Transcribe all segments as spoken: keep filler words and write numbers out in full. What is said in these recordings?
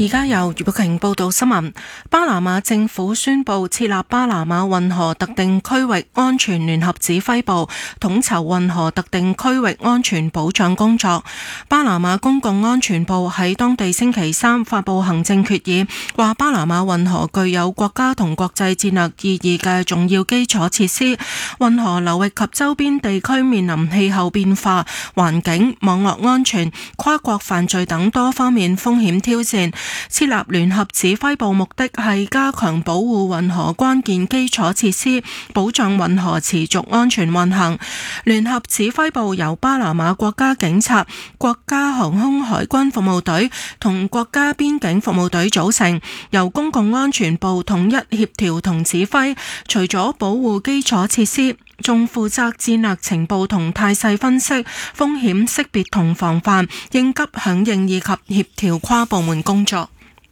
而家由葉寶瓊報道新聞。巴拿馬政府宣布設立巴拿馬運河特定區域安全聯合指揮部，統籌運河特定區域安全保障工作。巴拿馬公共安全部喺當地星期三發布行政決議，話巴拿馬運河具有國家同國際戰略意義嘅重要基礎設施，運河流域及周邊地區面臨氣候變化、環境、網絡安全、跨國犯罪等多方面風險挑戰。設立聯合指揮部目的係加強保護運河關鍵基礎設施，保障運河持續安全運行。聯合指揮部由巴拿馬國家警察、國家航空海軍服務隊同國家邊境服務隊組成，由公共安全部統一協調同指揮。除咗保護基礎設施，仲負責戰略情報同態勢分析、風險識別同防範、應急響應以及協調跨部門工作。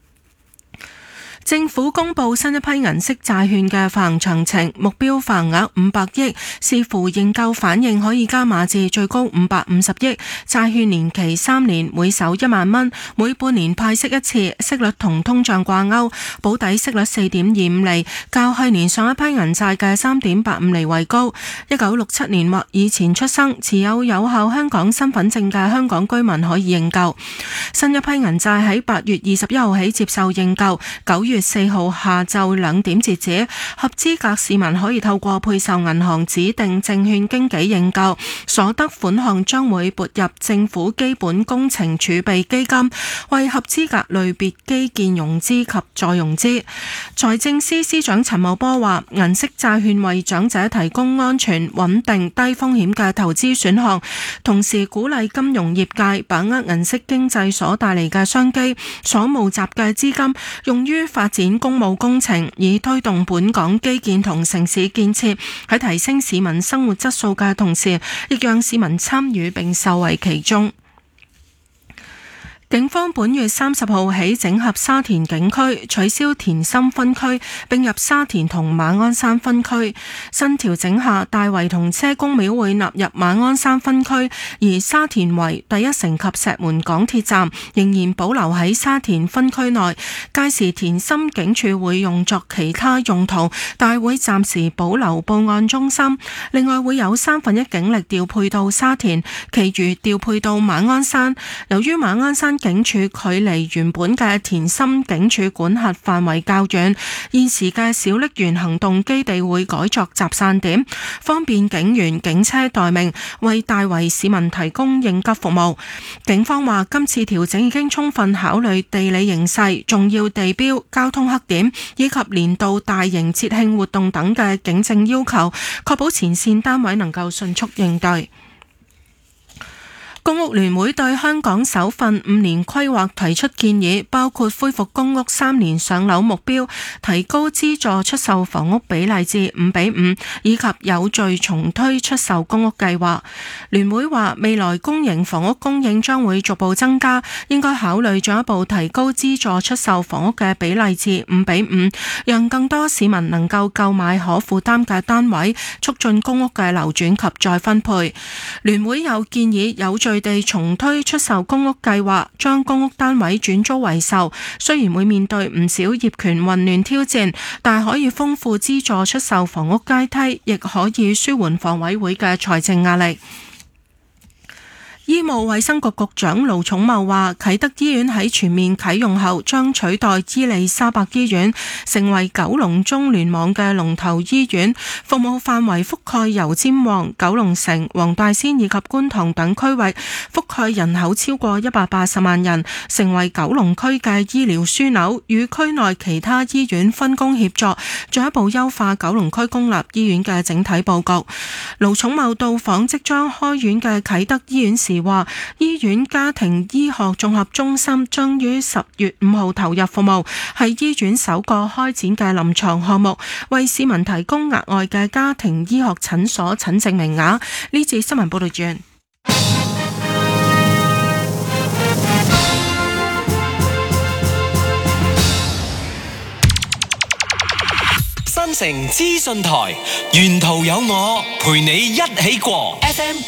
政府公布新一批銀色債券嘅發行詳情，目標發行額五百億，視乎認購反應可以加碼至最高五百五十億。債券年期三年，每手一萬蚊，每半年派息一次，息率同通脹掛鈎，保底息率四點二五厘，較去年上一批銀債嘅三點八五厘為高。一九六七年或以前出生、持有有效香港身份證嘅香港居民可以認購。新一批銀債喺八月二十一號起接受認購，九月四號下晝兩點截止，合資格市民可以透過配售銀行指定證券經紀認購，所得款項將會撥入政府基本工程儲備基金，為合資格類別基建融資及再融資。財政司司長陳茂波話，銀色債券為長者提供安全、穩定、低風險嘅投資選項，同時鼓勵金融業界把握銀色經濟所帶嚟嘅商機，所募集嘅資金用於發展公務工程，以推動本港基建同城市建設，喺提升市民生活質素嘅同時，亦讓市民參與並受惠其中。警方本月三十號起整合沙田警區，取消田心分區，並入沙田同馬鞍山分區。新調整下，大圍同車公廟會納入馬鞍山分區，而沙田圍、第一城及石門港鐵站仍然保留喺沙田分區內。屆時田心警署會用作其他用途，但會暫時保留報案中心。另外會有三分一警力調配到沙田，其餘調配到馬鞍山。由於馬鞍山警署距離原本嘅田心警署管轄範圍較遠，現時嘅小瀝源行動基地會改作集散點，方便警員警車待命，為大圍市民提供應急服務。警方話今次調整已經充分考慮地理形勢、重要地標、交通黑點以及年度大型節慶活動等嘅警政要求，確保前線單位能夠迅速應對。公屋聯會對香港首份五年規劃提出建議，包括恢復公屋三年上樓目標，提高資助出售房屋比例至五比五，以及有序重推出售公屋計劃。聯會話未來公營房屋供應將會逐步增加，應該考慮進一步提高資助出售房屋嘅比例至五比五，讓更多市民能夠購買可負擔嘅單位，促進公屋嘅流轉及再分配。聯會有建議有序地重推出售公屋計劃，將公屋單位轉租為售，雖然會面對唔少業權混亂挑戰，但可以豐富資助出售房屋階梯，亦可以舒緩房委會嘅財政壓力。醫務衛生局局長盧寵茂話，啟德醫院喺全面啟用後，將取代伊利沙伯醫院，成為九龍中聯網嘅龍頭醫院，服務範圍覆蓋油尖旺、九龍城、黃大仙以及觀塘等區域，覆蓋人口超過一百八十萬人，成為九龍區嘅醫療樞紐，與區內其他醫院分工協作，進一步優化九龍區公立醫院嘅整體佈局。盧寵茂到訪即將開院嘅啟德醫院時話，醫院家庭醫學綜合中心將於十月五號投入服務，係醫院首個開展嘅臨床項目，為市民提供額外嘅家庭醫學診所診症名額。呢節新聞報道完。 新城資訊台，沿途有我陪你一起過 F M